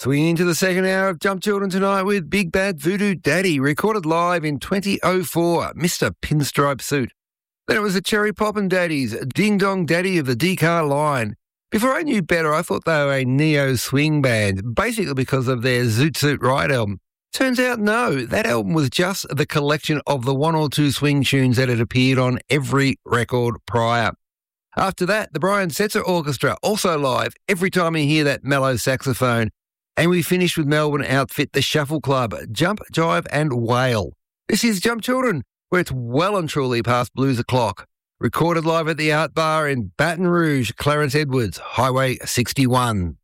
Swinging into the second hour of Jump Children tonight with Big Bad Voodoo Daddy, recorded live in 2004, Mr. Pinstripe Suit. Then it was the Cherry Poppin' Daddies, Ding Dong Daddy of the D-Car line. Before I knew better, I thought they were a neo-swing band, basically because of their Zoot Suit Ride album. Turns out, no, that album was just the collection of the one or two swing tunes that had appeared on every record prior. After that, the Brian Setzer Orchestra, also live every time you hear that mellow saxophone. And we finished with Melbourne outfit The Shuffle Club, Jump, Jive and Wail. This is Jump Children, where it's well and truly past blues o'clock. Recorded live at the Art Bar in Baton Rouge, Clarence Edwards, Highway 61.